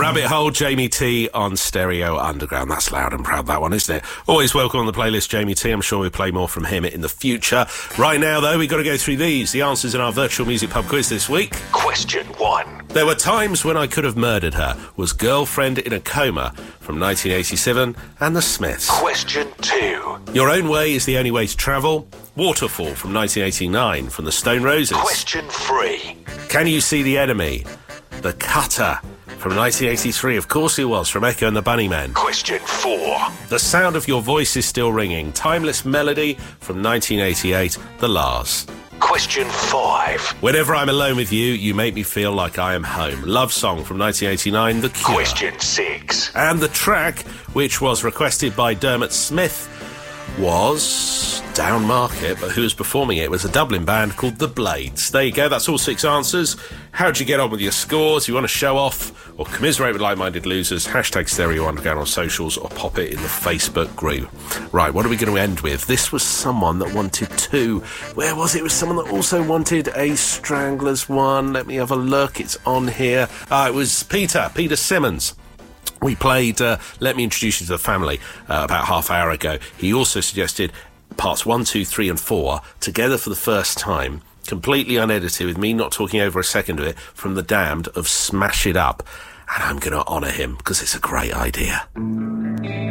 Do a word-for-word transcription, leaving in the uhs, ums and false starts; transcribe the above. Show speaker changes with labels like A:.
A: Rabbit Hole, Jamie T on Stereo Underground. That's loud and proud, that one, isn't it? Always welcome on the playlist, Jamie T. I'm sure we'll play more from him in the future. Right now, though, we've got to go through these. The answers in our virtual music pub quiz this week.
B: Question one.
A: There were times when I could have murdered her. Was Girlfriend in a Coma from nineteen eighty-seven and The Smiths.
B: Question two.
A: Your Own Way is the Only Way to Travel. Waterfall from nineteen eighty-nine from the Stone Roses.
B: Question three.
A: Can You See the Enemy? The Cutter from nineteen eighty-three. Of course it was, from Echo and the Bunnymen.
B: Question four.
A: The Sound of Your Voice is Still Ringing. Timeless Melody from nineteen eighty-eight. The Lars.
B: Question five.
A: Whenever I'm alone with you, you make me feel like I am home. Love Song from nineteen eighty-nine. The Cure.
B: Question six.
A: And the track, which was requested by Dermot Smith, was Down Market, but who was performing it was a Dublin band called The Blades. There you go, that's all six answers. How'd you get on with your scores? You want to show off or commiserate with like-minded losers? Hashtag Stereo Underground on socials or pop it in the Facebook group. Right, what are we going to end with? This was someone that wanted two. Where was it? It was someone that also wanted a Stranglers one. Let me have a look. It's on here. Uh, it was Peter, Peter Simmons. We played uh, Let Me Introduce You to the Family uh, about half hour ago. He also suggested parts one, two, three and four together for the first time, completely unedited, with me not talking over a second of it, from The Damned, of Smash It Up. And I'm going to honour him because it's a great idea.